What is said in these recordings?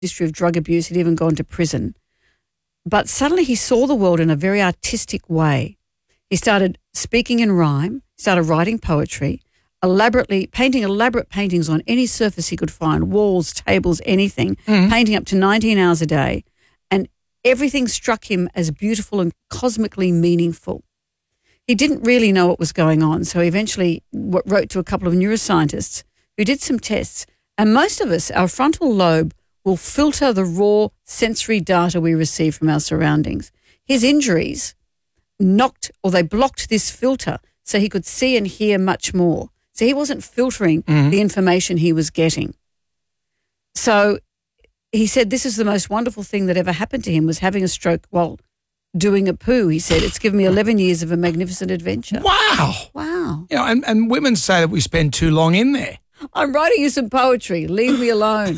history of drug abuse. He'd even gone to prison. But suddenly he saw the world in a very artistic way. He started speaking in rhyme, started writing poetry, painting elaborate paintings on any surface he could find, walls, tables, anything, painting up to 19 hours a day. And everything struck him as beautiful and cosmically meaningful. He didn't really know what was going on, so he eventually wrote to a couple of neuroscientists who did some tests. And most of us, our frontal lobe will filter the raw sensory data we receive from our surroundings. His injuries they blocked this filter so he could see and hear much more. So he wasn't filtering the information he was getting. So he said this is the most wonderful thing that ever happened to him, was having a stroke while doing a poo. He said, it's given me 11 years of a magnificent adventure. Wow. You know, and women say that we spend too long in there. I'm writing you some poetry. Leave me alone.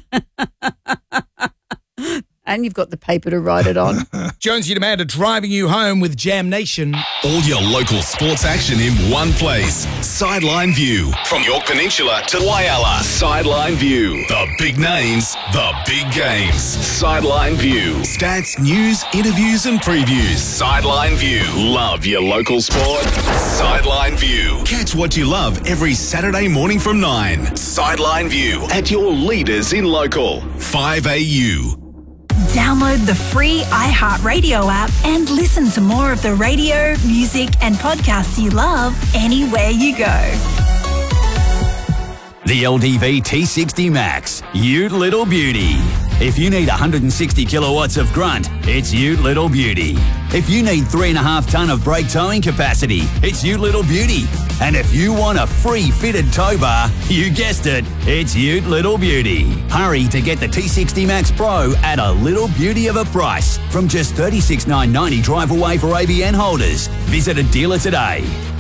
And you've got the paper to write it on. Jonesy and Amanda driving you home with Jam Nation. All your local sports action in one place. Sideline View. From York Peninsula to Whyalla. Sideline View. The big names, the big games. Sideline View. Stats, news, interviews and previews. Sideline View. Love your local sport? Sideline View. Catch what you love every Saturday morning from 9. Sideline View. At your leaders in local. 5AU. Download the free iHeartRadio app and listen to more of the radio, music and podcasts you love anywhere you go. The LDV T60 Max, Ute Little Beauty. If you need 160 kilowatts of grunt, it's Ute Little Beauty. If you need 3.5 tonne of brake towing capacity, it's Ute Little Beauty. And if you want a free fitted tow bar, you guessed it, it's Ute Little Beauty. Hurry to get the T60 Max Pro at a little beauty of a price from just $36,990 drive away for ABN holders. Visit a dealer today.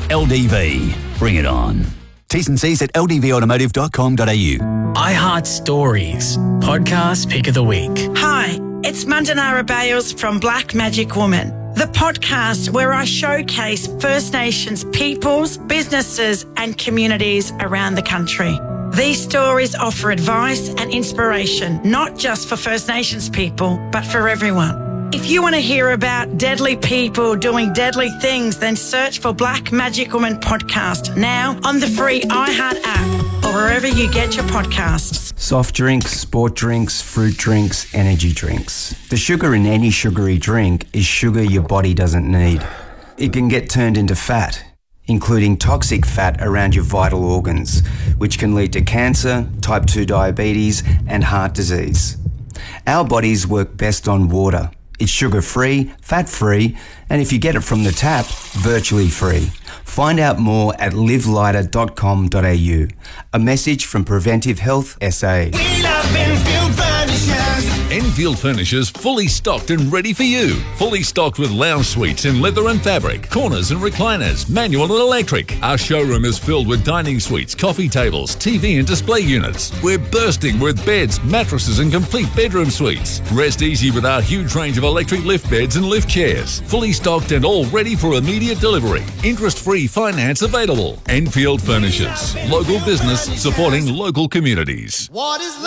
LDV, bring it on. T's and C's at ldvautomotive.com.au. iHeart Stories, podcast pick of the week. Hi, it's Mandanara Bales from Black Magic Woman, the podcast where I showcase First Nations peoples, businesses and communities around the country. These stories offer advice and inspiration, not just for First Nations people, but for everyone. If you want to hear about deadly people doing deadly things, then search for Black Magic Woman podcast now on the free iHeart app or wherever you get your podcasts. Soft drinks, sport drinks, fruit drinks, energy drinks. The sugar in any sugary drink is sugar your body doesn't need. It can get turned into fat, including toxic fat around your vital organs, which can lead to cancer, type 2 diabetes, and heart disease. Our bodies work best on water. It's sugar-free, fat-free, and if you get it from the tap, virtually free. Find out more at livelighter.com.au. A message from Preventive Health SA. We love Enfield Furnishers. Enfield Furnishers fully stocked and ready for you. Fully stocked with lounge suites in leather and fabric, corners and recliners, manual and electric. Our showroom is filled with dining suites, coffee tables, TV and display units. We're bursting with beds, mattresses and complete bedroom suites. Rest easy with our huge range of electric lift beds and lift chairs. Fully stocked and all ready for immediate delivery. Interest-free finance available. Enfield Furnishers. Local business supporting local communities. What is